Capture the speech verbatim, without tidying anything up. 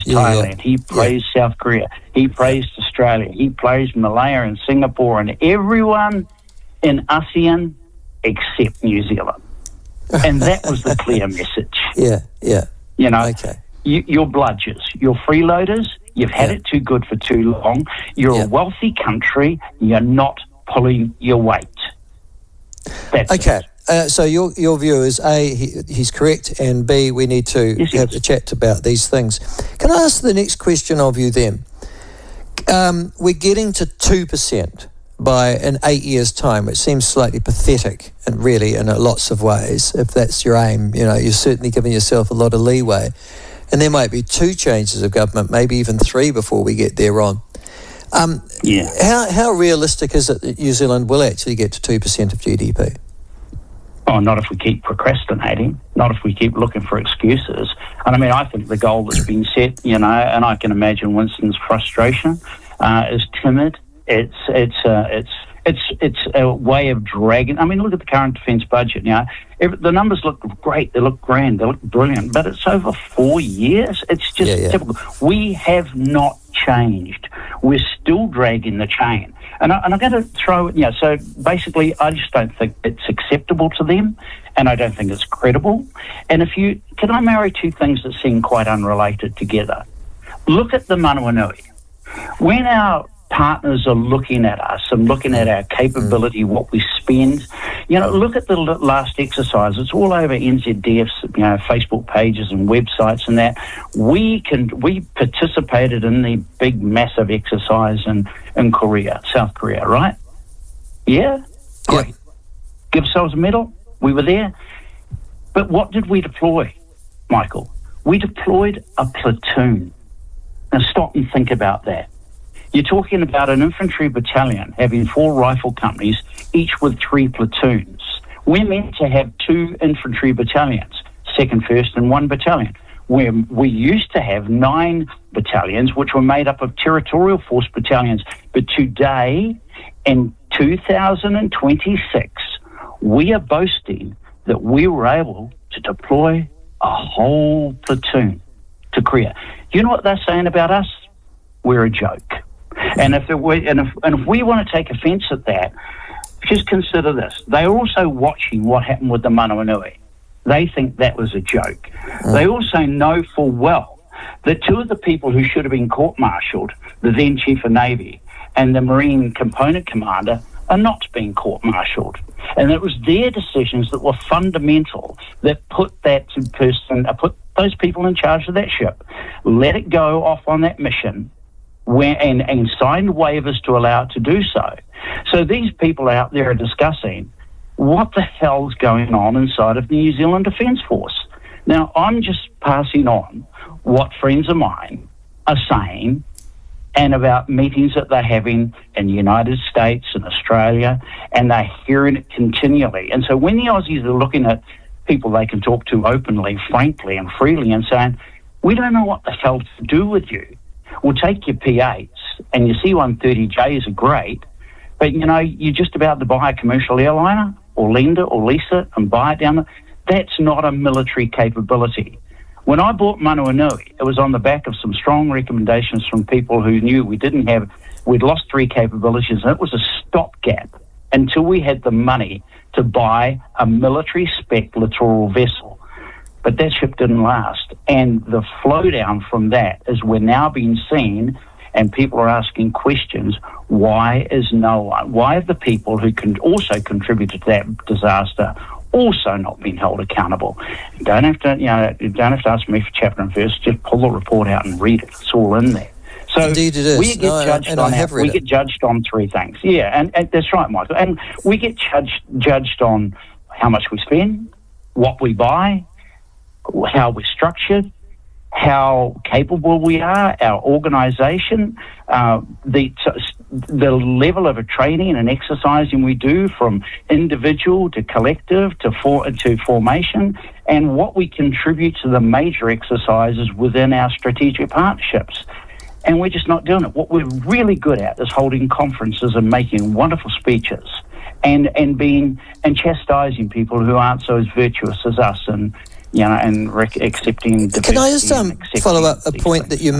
yeah, Thailand. Yeah. He praised yeah. South Korea. He praised yeah. Australia. He praised Malaya and Singapore and everyone in ASEAN except New Zealand. And that was the clear message. Yeah, yeah. You know, okay. you, you're bludgers. You're freeloaders. You've had yeah. it too good for too long. You're yeah. a wealthy country. You're not pulling your weight. That's okay. it. Uh, so your your view is A, he, he's correct, and B, we need to yes, have yes. a chat about these things. Can I ask the next question of you then? Um, we're getting to two percent by in eight years' time, which seems slightly pathetic, and really in lots of ways. If that's your aim, you know, you're certainly giving yourself a lot of leeway. And there might be two changes of government, maybe even three before we get there on. Um, yeah. How how realistic is it that New Zealand will actually get to two percent of G D P? Oh, not if we keep procrastinating, not if we keep looking for excuses. And I mean, I think the goal that's been set, you know, and I can imagine Winston's frustration, uh, is timid. It's it's uh, it's it's it's a way of dragging. I mean, look at the current defence budget. You know, every, the numbers look great, they look grand, they look brilliant, but it's over four years. It's just yeah, yeah. typical. We have not changed. We're still dragging the chain. And, I, and I'm going to throw it, you know, so basically I just don't think it's acceptable to them, and I don't think it's credible. And if you, can I marry two things that seem quite unrelated together? Look at the Manawanui. When our partners are looking at us and looking at our capability, what we spend, you know, look at the last exercise. It's all over N Z D F's, you know, Facebook pages and websites and that. We can we participated in the big, massive exercise in, in Korea, South Korea, right? Yeah? Great. Yeah. Give ourselves a medal. We were there. But what did we deploy, Michael? We deployed a platoon. Now stop and think about that. You're talking about an infantry battalion having four rifle companies, each with three platoons. We're meant to have two infantry battalions, second, first, and one battalion. Where we used to have nine battalions, which were made up of territorial force battalions. But today, in two thousand twenty-six, we are boasting that we were able to deploy a whole platoon to Korea. You know what they're saying about us? We're a joke. And if, we, and, if, and if we want to take offence at that, just consider this. They're also watching what happened with the Manawanui. They think that was a joke. Mm. They also know full well that two of the people who should have been court-martialed, the then Chief of Navy and the Marine Component Commander, are not being court-martialed. And it was their decisions that were fundamental that put that person, uh, put those people in charge of that ship, let it go off on that mission, Where, and, and signed waivers to allow it to do so. So these people out there are discussing what the hell's going on inside of the New Zealand Defence Force. Now, I'm just passing on what friends of mine are saying and about meetings that they're having in the United States and Australia, and they're hearing it continually. And so when the Aussies are looking at people they can talk to openly, frankly, and freely and saying, we don't know what the hell to do with you. We'll take your P eights and your C one thirty Js are great, but, you know, you're just about to buy a commercial airliner or lend it or lease it and buy it down there. That's not a military capability. When I bought Manawanui, it was on the back of some strong recommendations from people who knew we didn't have, we'd lost three capabilities, and it was a stopgap until we had the money to buy a military spec littoral vessel. But that ship didn't last. And the flow down from that is we're now being seen, and people are asking questions, why is no one, why have the people who can also contributed to that disaster also not been held accountable? You don't have to, you know, you don't have to ask me for chapter and verse, just pull the report out and read it. It's all in there. So Indeed it is. we get no, judged and on I have our, read we it. get judged on three things. Yeah, and, and that's right, Michael. And we get judged judged on how much we spend, what we buy, how we're structured, how capable we are, our organisation, uh, the the level of a training and exercising we do from individual to collective to for, to formation, and what we contribute to the major exercises within our strategic partnerships. And we're just not doing it. What we're really good at is holding conferences and making wonderful speeches and, and being and chastising people who aren't so as virtuous as us, and you know, and rec- accepting. Can I just um, accepting follow up a these point things. that you